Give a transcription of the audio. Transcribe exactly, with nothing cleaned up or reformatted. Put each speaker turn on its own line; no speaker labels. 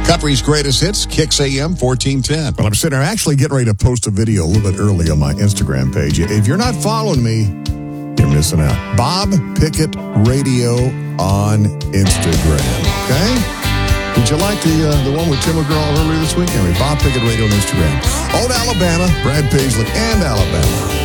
Country's Greatest Hits, Kicks A M, fourteen ten.
Well, I'm sitting there actually getting ready to post a video a little bit early on my Instagram page. If you're not following me, you're missing out. Bob Pickett Radio on Instagram, okay? Did you like the uh, the one with Tim McGraw earlier this week? Anyway, Bob Pickett Radio on Instagram. Old Alabama, Brad Paisley, and Alabama.